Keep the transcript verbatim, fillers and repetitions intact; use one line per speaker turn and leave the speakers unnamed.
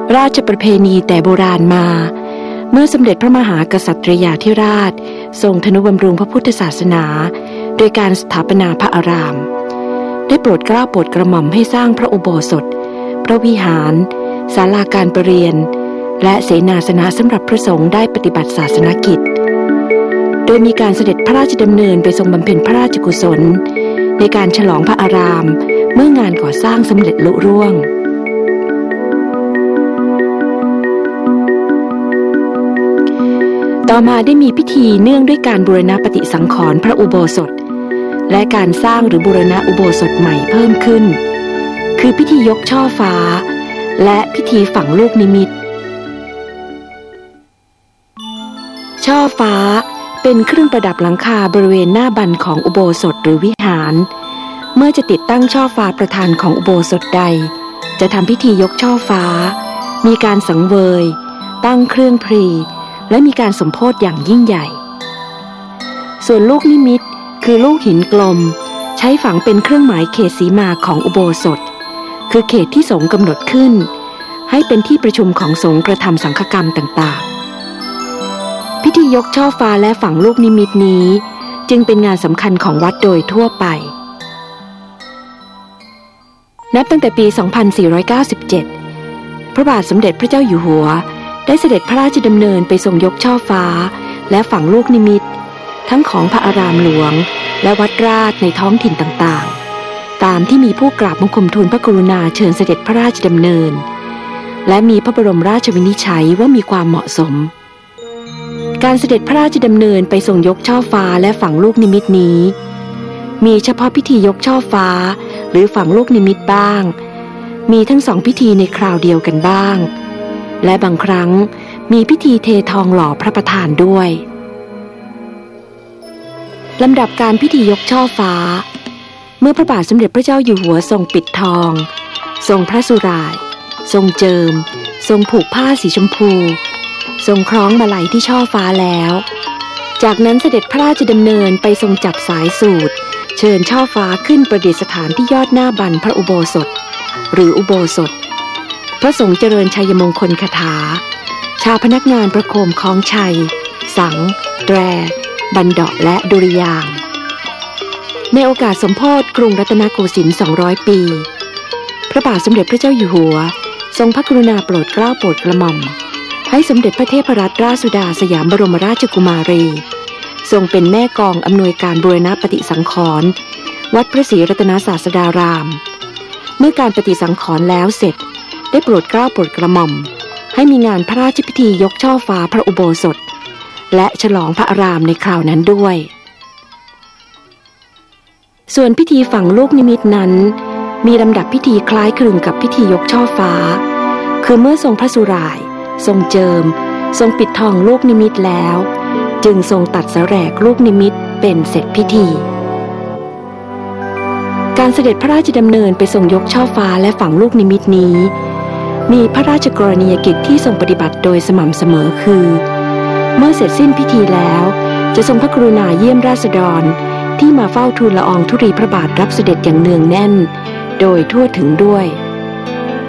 ราชประเพณีแต่โบราณมาเมื่อสมเด็จพระมหากษัตริยาธิราชทรงทนุบำรุงพระพุทธศาสนาโดยการสถาปนาพระอารามได้โปรดเกล้าโปรดกระหม่อมให้สร้างพระอุโบสถพระวิหารศาลาการประเรียนและเสนาสนะสำหรับพระสงฆ์ได้ปฏิบัติศาสนกิจโดยมีการเสด็จพระราชดำเนินไปทรงบำเพ็ญพระราชกุศลในการฉลองพระอารามเมื่องานก่อสร้างสำเร็จลุล่วงต่อมาได้มีพิธีเนื่องด้วยการบูรณปฏิสังขรณ์พระอุโบสถและการสร้างหรือบูรณะอุโบสถใหม่เพิ่มขึ้นคือพิธียกช่อฟ้าและพิธีฝังลูกนิมิตช่อฟ้าเป็นเครื่องประดับหลังคาบริเวณหน้าบันของอุโบสถหรือวิหารเมื่อจะติดตั้งช่อฟ้าประธานของอุโบสถใดจะทำพิธียกช่อฟ้ามีการสังเวยตั้งเครื่องพรีและมีการสมโภชอย่างยิ่งใหญ่ส่วนลูกนิมิตคือลูกหินกลมใช้ฝังเป็นเครื่องหมายเขตสีมาของอุโบสถคือเขตที่สงฆ์กำหนดขึ้นให้เป็นที่ประชุมของสงฆ์กระทำสังฆกรรมต่างๆพิธียกช่อฟ้าและฝังลูกนิมิตนี้จึงเป็นงานสำคัญของวัดโดยทั่วไปนับตั้งแต่ปี สองพันสี่ร้อยเก้าสิบเจ็ด พระบาทสมเด็จพระเจ้าอยู่หัวได้เสด็จพระราชดำเนินไปทรงยกช่อฟ้าและฝังลูกนิมิตทั้งของพระอารามหลวงและวัดราชในท้องถิ่นต่างๆตามที่มีผู้กราบบังคมทูลพระกรุณาเชิญเสด็จพระราชดำเนินและมีพระบรมราชวินิจฉัยว่ามีความเหมาะสมการเสด็จพระราชดำเนินไปทรงยกช่อฟ้าและฝังลูกนิมิตนี้มีเฉพาะพิธียกช่อฟ้าหรือฝังลูกนิมิตบ้างมีทั้งสองพิธีในคราวเดียวกันบ้างและบางครั้งมีพิธีเททองหล่อพระประธานด้วยลำดับการพิธียกช่อฟ้าเมื่อพระบาทสมเด็จพระเจ้าอยู่หัวทรงปิดทองทรงพระสุร่ายทรงเจิมทรงผูกผ้าสีชมพูทรงคล้องมาลัยที่ช่อฟ้าแล้วจากนั้นเสด็จพระราชดำเนินไปทรงจับสายสูตรเชิญช่อฟ้าขึ้นประดิษฐานที่ยอดหน้าบันพระอุโบสถหรืออุโบสถพระสงฆ์เจริญชัยมงคลคาถาชาวพนักงานประโคมคล้องชัยสังแตรบันเดาะและดุริยางค์ในโอกาสสมโภชกรุงรัตนโกสินทร์สองร้อยปีพระบาทสมเด็จพระเจ้าอยู่หัวทรงพระกรุณาโปรดเกล้าโปรดกระหม่อมให้สมเด็จพระเทพรัตนราชสุดาสยามบรมราชกุมารีทรงเป็นแม่กองอำนวยการบูรณปฏิสังขรณ์วัดพระศรีรัตนศาสดารามเมื่อการปฏิสังขรณ์แล้วเสร็จได้โปรดเกล้าโปรดกระหม่อมให้มีงานพระราชพิธียกช่อฟ้าพระอุโบสถและฉลองพระอารามในคราวนั้นด้วยส่วนพิธีฝังลูกนิมิตนั้นมีลำดับพิธีคล้ายคลึงกับพิธียกช่อฟ้าคือเมื่อทรงพระสุร่ายทรงเจิมทรงปิดทองลูกนิมิตแล้วจึงทรงตัดสแสรกลูกนิมิตเป็นเสร็จพิธีการเสด็จพระราชดำเนินไปทรงยกช่อฟ้าและฝังลูกนิมิตนี้มีพระราชกรณียกิจที่ทรงปฏิบัติโดยสม่ำเสมอคือเมื่อเสร็จสิ้นพิธีแล้วจะทรงพระกรุณาเยี่ยมราษฎรที่มาเฝ้าทูลละอองธุลีพระบาทรับเสด็จอย่างเนืองแน่นโดยทั่วถึงด้วย